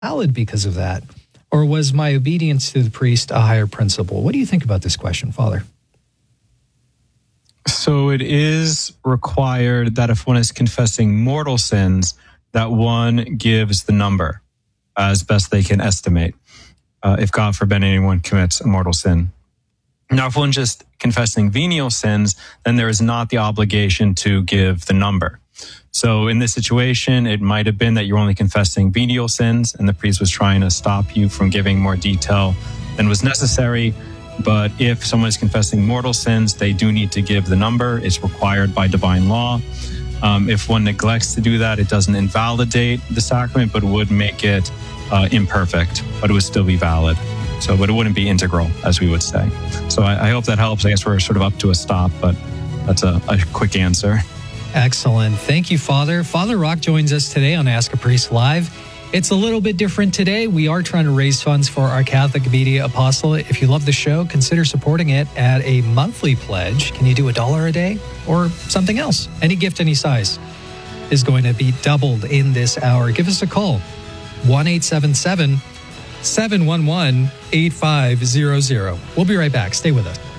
valid because of that? Or was my obedience to the priest a higher principle? What do you think about this question, Father? So it is required that if one is confessing mortal sins, that one gives the number as best they can estimate, if God forbid anyone commits a mortal sin. Now, if one's just confessing venial sins, then there is not the obligation to give the number. So in this situation, it might have been that you're only confessing venial sins and the priest was trying to stop you from giving more detail than was necessary. But if someone is confessing mortal sins, they do need to give the number. It's required by divine law. If one neglects to do that, it doesn't invalidate the sacrament, but would make it imperfect, but it would still be valid. So, but it wouldn't be integral, as we would say. So I hope that helps. I guess we're sort of up to a stop, but that's a quick answer. Excellent. Thank you, Father. Father Rock joins us today on Ask a Priest Live. It's a little bit different today. We are trying to raise funds for our Catholic Media Apostolate. If you love the show, consider supporting it at a monthly pledge. Can you do $1 a day or something else? Any gift, any size is going to be doubled in this hour. Give us a call, 1-877-711-8500. We'll be right back. Stay with us.